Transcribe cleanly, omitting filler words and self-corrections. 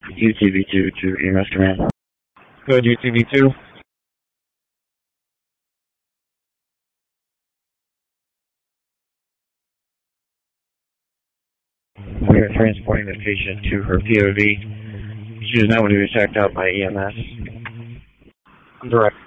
UTV2 to EMS Command. Good, UTV2. We are transporting the patient to her POV. She is now going to be checked out by EMS. Direct.